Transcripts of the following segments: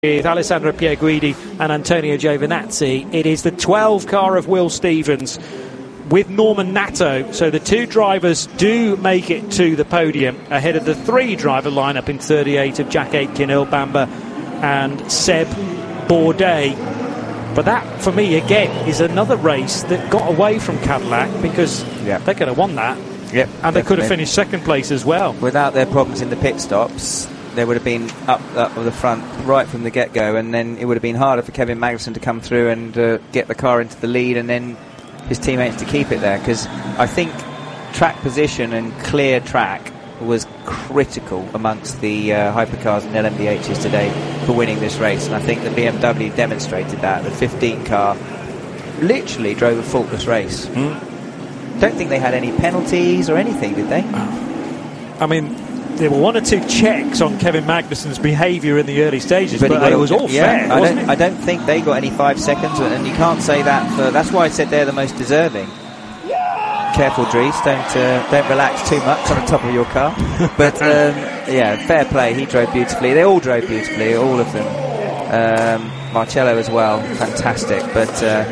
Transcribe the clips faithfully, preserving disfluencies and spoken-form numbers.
with Alessandro Pierguidi and Antonio Giovinazzi. It is the twelve car of Will Stevens with Norman Nato. So the two drivers do make it to the podium ahead of the three driver lineup in thirty-eight of Jack Aitken, Earl Bamber and Seb Bourdais. But that, for me, again, is another race that got away from Cadillac because yeah. they could have won that. Yep, and definitely. They could have finished second place as well. Without their problems in the pit stops, they would have been up, up the front right from the get-go, and then it would have been harder for Kevin Magnussen to come through and uh, get the car into the lead and then his teammates to keep it there, because I think track position and clear track was critical amongst the uh, hypercars and L M D Hs today for winning this race, and I think the B M W demonstrated that. The fifteen car literally drove a faultless race. Mm. Don't think they had any penalties or anything, did they? I mean, there were one or two checks on Kevin Magnussen's behaviour in the early stages, but, but it was all yeah, fair, I wasn't don't, it? I don't think they got any five seconds, and you can't say that for... That's why I said they're the most deserving. Careful, Dries, don't uh, don't relax too much on the top of your car. But um, yeah, fair play. He drove beautifully. They all drove beautifully, all of them. Um, Marcello as well, fantastic. But uh,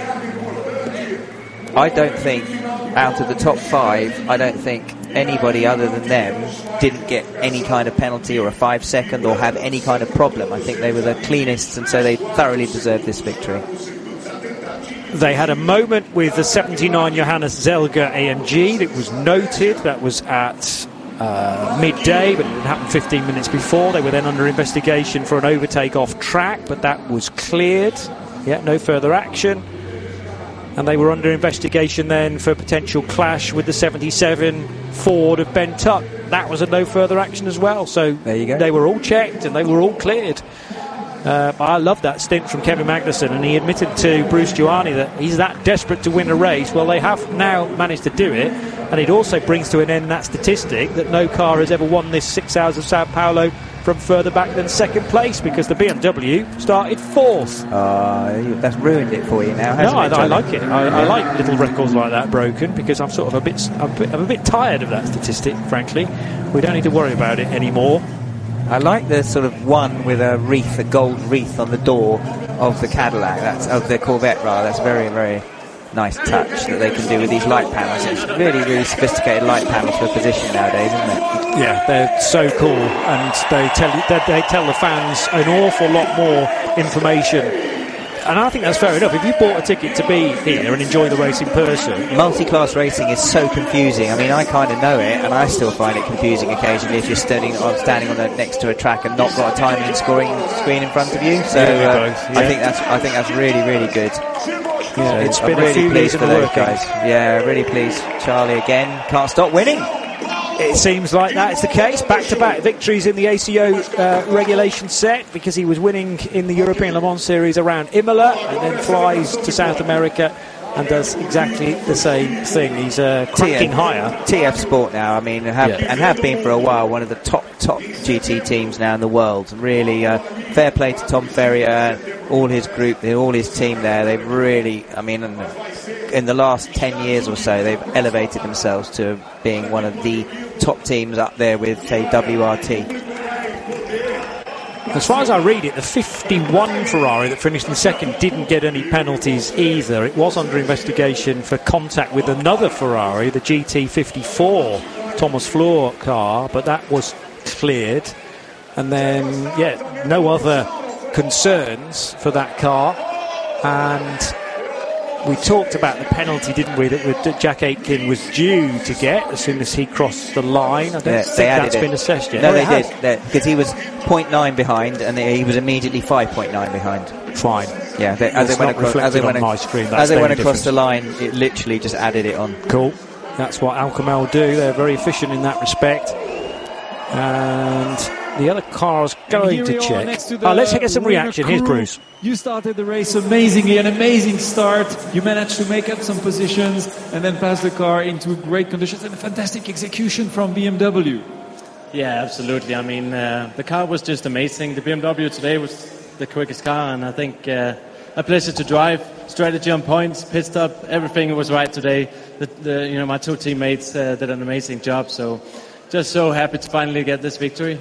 I don't think out of the top five, I don't think anybody other than them didn't get any kind of penalty or a five second or have any kind of problem. I think they were the cleanest, and so they thoroughly deserved this victory. They had a moment with the seventy-nine Johannes Zelger A M G that was noted. That was at uh, midday, but it had happened fifteen minutes before. They were then under investigation for an overtake off track, but that was cleared. Yeah, no further action. And they were under investigation then for potential clash with the seventy-seven Ford of Ben Tuck. That was a no further action as well. So there you go. They were all checked and they were all cleared. Uh, I love that stint from Kevin Magnussen, and he admitted to Bruce Giuliani that he's that desperate to win a race. Well, they have now managed to do it, and it also brings to an end that statistic that no car has ever won this six hours of Sao Paulo from further back than second place, because the B M W started fourth. Uh, that's ruined it for you now, hasn't no, it? No, I, I like it. I, I like little records like that broken, because I'm sort of a bit, I'm a bit, I'm a bit tired of that statistic, frankly. We don't need to worry about it anymore. I like the sort of one with a wreath, a gold wreath on the door of the Cadillac, that's of the Corvette rather. That's a very, very nice touch that they can do with these light panels. It's really, really sophisticated light panels for position nowadays, isn't it? Yeah, they're so cool, and they tell they, they tell the fans an awful lot more information. And I think that's fair enough. If you bought a ticket to be here and enjoy the race in person... Multi-class racing is so confusing. I mean, I kind of know it, and I still find it confusing occasionally if you're standing on, standing on the, next to a track and not got a timing and scoring screen in front of you. So yeah, uh, both, yeah. I think that's I think that's really, really good. Yeah, so it's I'm been really a few pleased years for those working. guys. Yeah, really pleased. Charlie again can't stop winning. It seems like that's the case. Back-to-back victories in the A C O uh, regulation set, because he was winning in the European Le Mans Series around Imola, and then flies to South America and does exactly the same thing. He's uh, cracking T F, higher. T F Sport now, I mean, have, yeah. and have been for a while, one of the top, top G T teams now in the world. Really, uh, fair play to Tom Ferrier, all his group, all his team there. They've really, I mean, in the last ten years or so, they've elevated themselves to being one of the top teams up there with, say, W R T. As far as I read it, the fifty-one Ferrari that finished in second didn't get any penalties either. It was under investigation for contact with another Ferrari, the G T fifty-four Thomas Floor car, but that was cleared. And then, yeah, no other concerns for that car. And we talked about the penalty, didn't we, that Jack Aitken was due to get as soon as he crossed the line. I don't yeah, think that's it. been assessed yet. No, oh, they has. did, because he was zero point nine behind, and he was immediately five point nine behind. Fine. Yeah, they, as, they went across, as they went on my across, screen, as they went across difference. the line, it literally just added it on. Cool. That's what Alcomel do. They're very efficient in that respect. And the other car's going to check. Oh, let's get some reaction. Here's Bruce. You started the race amazingly, an amazing start. You managed to make up some positions and then pass the car into great conditions, and a fantastic execution from B M W. Yeah, absolutely. I mean, uh, the car was just amazing. The B M W today was the quickest car, and I think uh, a pleasure to drive. Strategy on points, pit stop, everything was right today. The, the, you know, my two teammates uh, did an amazing job. So, just so happy to finally get this victory.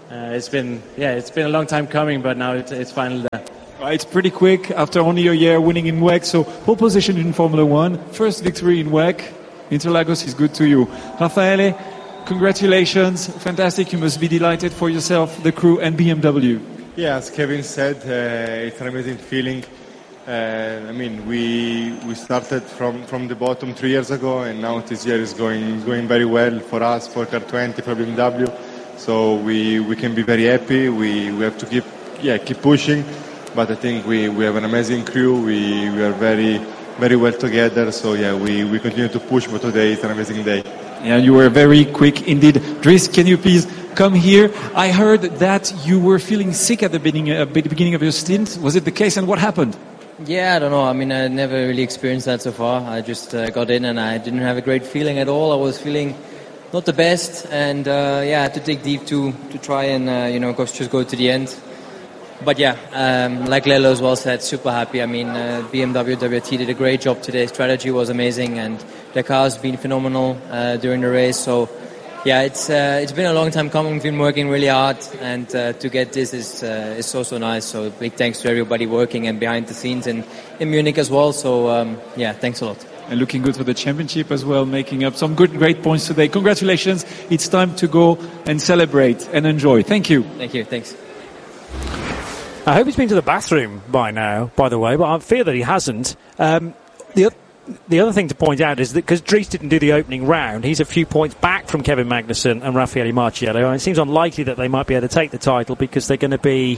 Uh, it's been yeah, it's been a long time coming, but now it, it's finally there. Uh, It's pretty quick after only a year winning in W E C. So pole position in Formula One, first victory in W E C. Interlagos is good to you. Raffaele, congratulations. Fantastic. You must be delighted for yourself, the crew, and B M W. Yeah, as Kevin said, uh, it's an amazing feeling. Uh, I mean, we we started from, from the bottom three years ago, and now this year is going going very well for us, for Car twenty, for B M W. So we, we can be very happy. We, we have to keep yeah keep pushing, but I think we, we have an amazing crew. We we are very very well together. So yeah, we, we continue to push. But today is an amazing day. Yeah, you were very quick indeed. Dries, can you please come here? I heard that you were feeling sick at the beginning, uh, the beginning of your stint. Was it the case, and what happened? Yeah, I don't know. I mean, I never really experienced that so far. I just uh, got in and I didn't have a great feeling at all. I was feeling not the best, and uh, yeah, I had to dig deep to to try and uh, you know go, just go to the end. But yeah, um, like Lello as well said, super happy. I mean, uh, B M W W T did a great job today. Strategy was amazing, and the car's been phenomenal uh, during the race. So yeah, it's uh, it's been a long time coming. We've been working really hard, and uh, to get this is uh, is so so nice. So big thanks to everybody working and behind the scenes in, in Munich as well. So um, yeah, thanks a lot. And looking good for the championship as well, making up some good, great points today. Congratulations. It's time to go and celebrate and enjoy. Thank you. Thank you. Thanks. I hope he's been to the bathroom by now, by the way, but I fear that he hasn't. Um, the, the other thing to point out is that because Dries didn't do the opening round, he's a few points back from Kevin Magnussen and Raffaele Marciello, and it seems unlikely that they might be able to take the title because they're going to be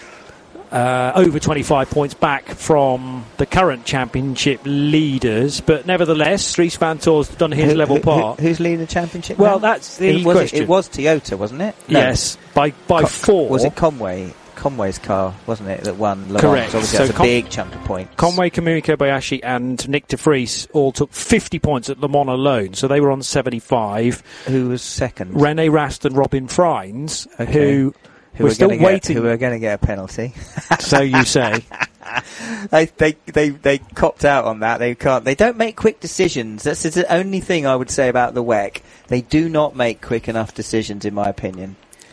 uh, over twenty-five points back from the current championship leaders. But nevertheless, Dries Vanthoor's done his who, level who, part. Who, who's leading the championship Well, now? that's the it was, question. It, it was Toyota, wasn't it? No. Yes, by, by Co- four. Was it Conway? Conway's car, wasn't it, that won Le Mans? Correct. Obviously, So that's Con- a big chunk of points. Conway, Kamui Kobayashi and Nick de Vries all took fifty points at Le Mans alone, so they were on seventy-five. Who was second? Rene Rast and Robin Freins, Okay. who, who were are still gonna waiting. Get, who are going to get a penalty? So you say. they, they they they copped out on that. They can't. They don't make quick decisions. That's the only thing I would say about the W E C. They do not make quick enough decisions, in my opinion.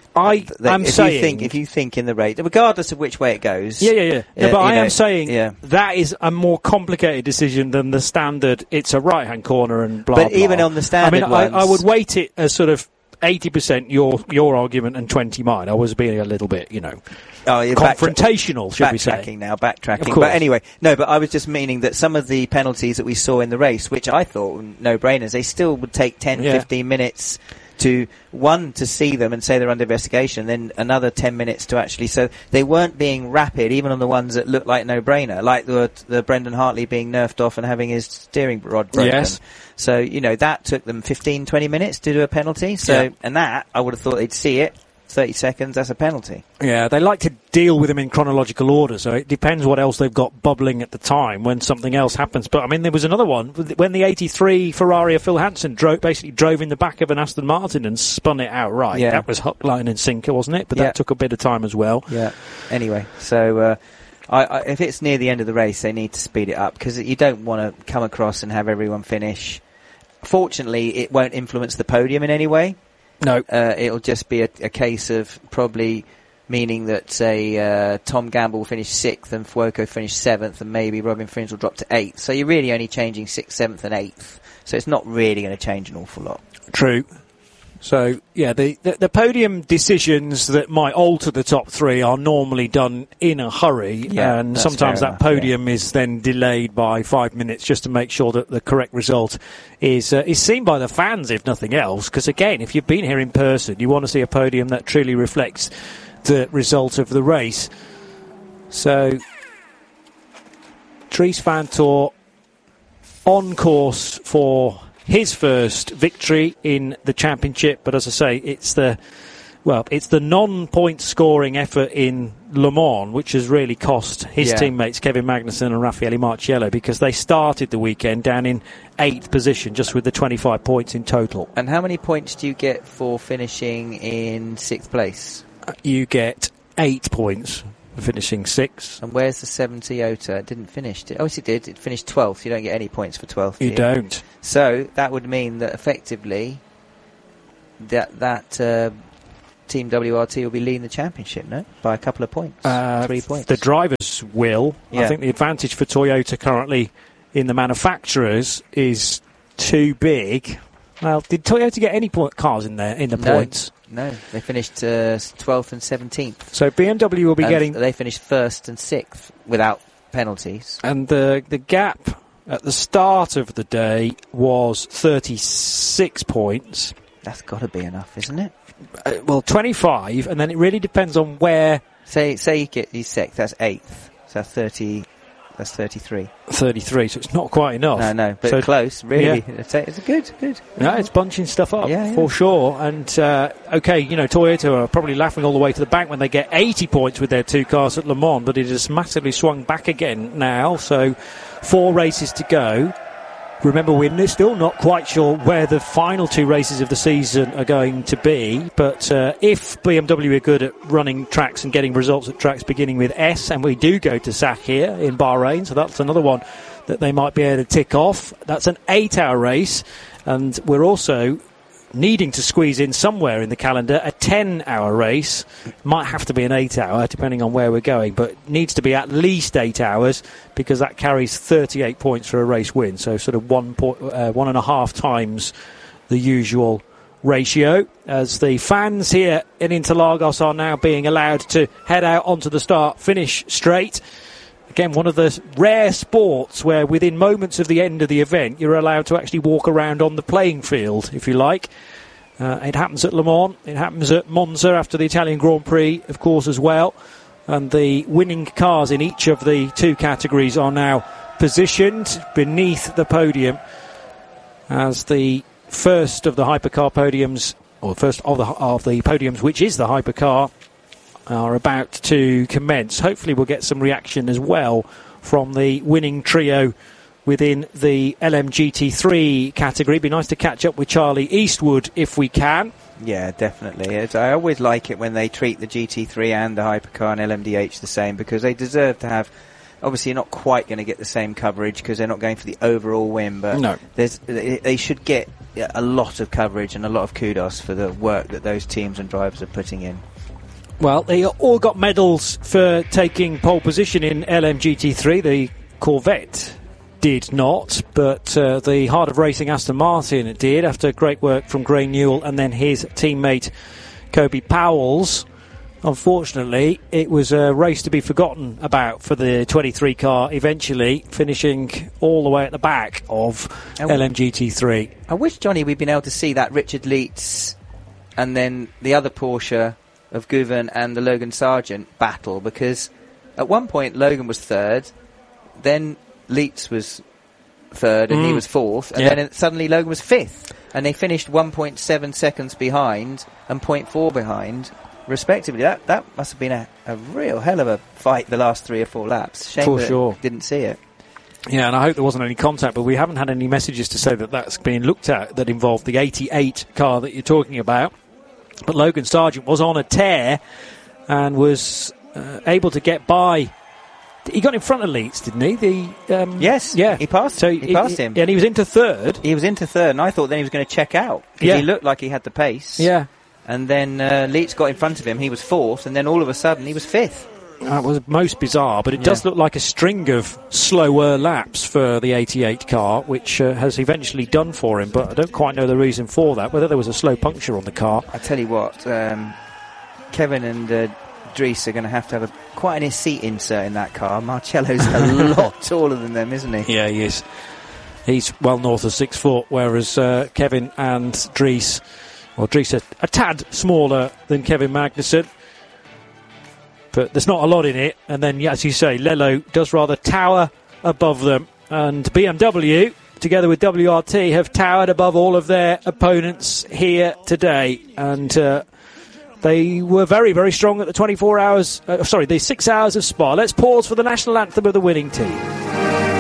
I They, am if saying, you think if you think in the race, regardless of which way it goes. yeah, yeah, yeah. No, uh, but I you know, am saying yeah. that is a more complicated decision than the standard. It's a right-hand corner and blah. But blah. even on the standard I mean, I, ones, I would weight it as sort of eighty percent your your argument and twenty mine. I was being a little bit, you know, oh, you're backtra- confrontational, should we say? backtracking now, backtracking. Of course. But anyway, no. But I was just meaning that some of the penalties that we saw in the race, which I thought were no-brainers, they still would take ten, Yeah. fifteen minutes. To one to see them and say they're under investigation, then another ten minutes to actually. So they weren't being rapid, even on the ones that looked like no-brainer, like the the Brendan Hartley being nerfed off and having his steering rod broken. Yes. So you know that took them fifteen, twenty minutes to do a penalty. So Yeah. and that I would have thought they'd see it. thirty seconds, that's a penalty. Yeah, they like to deal with them in chronological order, so it depends what else they've got bubbling at the time when something else happens. But, I mean, there was another one, when the eighty-three Ferrari of Phil Hansen drove, basically drove in the back of an Aston Martin and spun it outright. Yeah. That was hook, line and sinker, wasn't it? But Yeah. that took a bit of time as well. Yeah. Anyway, so uh, I, I, if it's near the end of the race, they need to speed it up because you don't want to come across and have everyone finish. Fortunately, it won't influence the podium in any way. No. Uh, it'll just be a, a case of probably meaning that, say, uh, Tom Gamble will finish sixth and Fuoco finish seventh and maybe Robin Frins will drop to eighth. So you're really only changing sixth, seventh and eighth. So it's not really going to change an awful lot. True. So, yeah, the, the, the podium decisions that might alter the top three are normally done in a hurry, Yeah, and that's sometimes fair that enough, podium is then delayed by five minutes just to make sure that the correct result is uh, is seen by the fans, if nothing else. Because, again, if you've been here in person, you want to see a podium that truly reflects the result of the race. So, Dries Vanthoor on course for his first victory in the championship, but as I say, it's the well, it's the non-point scoring effort in Le Mans which has really cost his Yeah. teammates Kevin Magnussen and Raffaele Marciello, because they started the weekend down in eighth position, just with the twenty-five points in total. And how many points do you get for finishing in sixth place? You get eight points for finishing sixth. And where's the seven Toyota? It didn't finish. Did, oh, yes, it did. It finished twelfth. You don't get any points for twelfth. You don't. So that would mean that effectively that that uh, Team W R T will be leading the championship, no? By a couple of points. Uh, Three points. The drivers will. Yeah. I think the advantage for Toyota currently in the manufacturers is too big. Well, did Toyota get any point cars in there in the no, points? No, they finished uh, twelfth and seventeenth. So B M W will be and getting... They finished first and sixth without penalties. And the the gap at the start of the day was thirty-six points. That's got to be enough, isn't it? Uh, well, twenty-five, and then it really depends on where... Say say you get he's sixth, that's eighth. So that's thirty. That's thirty-three. thirty-three, so it's not quite enough. No, no, but so close, really. Yeah. It's, it's good, good. Yeah, it's bunching stuff up, yeah, yeah. for sure. And, uh, okay, you know, Toyota are probably laughing all the way to the bank when they get eighty points with their two cars at Le Mans, but it has massively swung back again now, so four races to go. Remember, we're still not quite sure where the final two races of the season are going to be, but uh, if B M W are good at running tracks and getting results at tracks beginning with S, and we do go to Sakhir in Bahrain, so that's another one that they might be able to tick off. That's an eight-hour race, and we're also needing to squeeze in somewhere in the calendar a ten-hour race. Might have to be an eight-hour, depending on where we're going, but needs to be at least eight hours because that carries thirty-eight points for a race win, so sort of one point, uh, one and a half times the usual ratio. As the fans here in Interlagos are now being allowed to head out onto the start-finish straight. Again, one of the rare sports where within moments of the end of the event you're allowed to actually walk around on the playing field, if you like. Uh, it happens at Le Mans, it happens at Monza after the Italian Grand Prix, of course, as well. And the winning cars in each of the two categories are now positioned beneath the podium as the first of the hypercar podiums, or first of the, of the podiums, which is the hypercar, are about to commence. Hopefully we'll get some reaction as well from the winning trio within the L M G T three category. It'd be nice to catch up with Charlie Eastwood if we can. Yeah, definitely. It's, I always like it when they treat the G T three and the hypercar and L M D H the same, because they deserve to have... Obviously, you're not quite going to get the same coverage because they're not going for the overall win, but no. there's, they should get a lot of coverage and a lot of kudos for the work that those teams and drivers are putting in. Well, they all got medals for taking pole position in L M G T three. The Corvette did not, but uh, the Heart of Racing Aston Martin did, after great work from Gray Newell and then his teammate Kobe Powells. Unfortunately, it was a race to be forgotten about for the twenty-three car, eventually finishing all the way at the back of oh. L M G T three. I wish, Johnny, we'd been able to see that Richard Leeds and then the other Porsche of Guven and the Logan Sargent battle, because at one point Logan was third, then Leeds was third and mm. he was fourth, and yeah. then suddenly Logan was fifth, and they finished one point seven seconds behind and zero point four behind respectively. That that must have been a, a real hell of a fight the last three or four laps. Shame For that sure. Didn't see it. Yeah, and I hope there wasn't any contact, but we haven't had any messages to say that that's being looked at that involved the eighty-eight car that you're talking about. But Logan Sargent was on a tear and was uh, able to get by. He got in front of Leeds, didn't he? The um, yes, yeah. He passed. So he passed him, and he was into third. He was into third, and I thought then he was going to check out because yeah. he looked like he had the pace. Yeah, and then uh, Leeds got in front of him. He was fourth, and then all of a sudden he was fifth. That was most bizarre, but it yeah. does look like a string of slower laps for the eighty-eight car, which uh, has eventually done for him, but I don't quite know the reason for that, whether there was a slow puncture on the car. I tell you what, um, Kevin and uh, Dries are going to have to have a, quite an seat insert in that car. Marcello's a lot taller than them, isn't he? Yeah, he is. He's well north of six foot, whereas uh, Kevin and Dries, well, Dries a, a tad smaller than Kevin Magnussen. But there's not a lot in it, and then, as you say, Lello does rather tower above them, and B M W, together with W R T, have towered above all of their opponents here today, and uh, they were very, very strong at the twenty-four hours, uh, sorry, the six hours of Spa. Let's pause for the national anthem of the winning team.